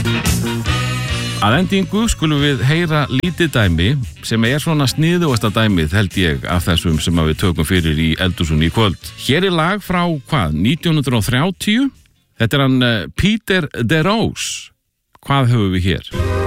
Að endingu skulum við heyra lítið dæmi sem svona sniðugasta dæmið held ég af þessum sem við tökum fyrir í eldhúsinu í kvöld. Hér lag frá 1930. Þetta hann Peter DeRose. Hvað höfum við hér?